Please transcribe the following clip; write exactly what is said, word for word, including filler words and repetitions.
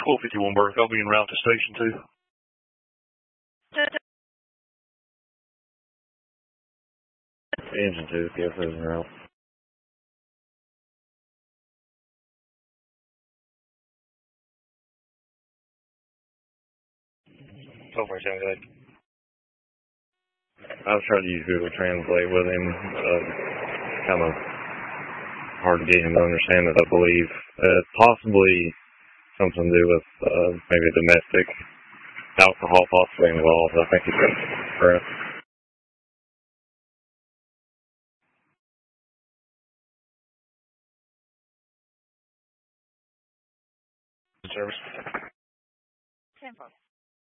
twelve fifty-one Burke. I'll be en route to Station two. Engine two, yes, is en route. So far, sounds good. I was trying to use Google Translate with him. Uh, kind of hard to get him to understand it, I believe. Uh, possibly something to do with uh, maybe domestic alcohol possibly involved. I think he's correct. Service. ten four.